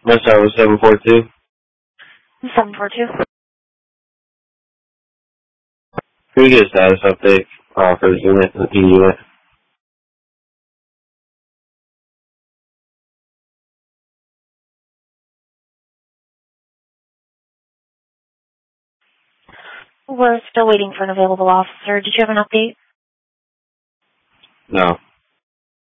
My start was 742. 742. Can we get a status update for the unit, the P unit? We're still waiting for an available officer. Did you have an update? No.